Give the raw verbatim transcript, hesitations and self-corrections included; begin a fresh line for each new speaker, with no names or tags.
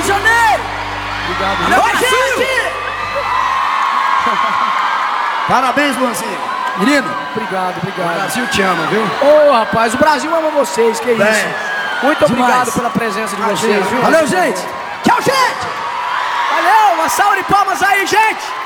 Rio de Janeiro!
Obrigado,
Valeu,
Brasil!
gente!
Parabéns, Luanzinho.
Menino,
Obrigado,
O
obrigado.
Brasil te ama, viu?
Ô, rapaz, o Brasil ama vocês, que
Bem,
isso. Muito
demais.
obrigado pela presença de vocês, viu?
Valeu, gente! Tchau, gente!
Valeu, uma salva de palmas aí, gente!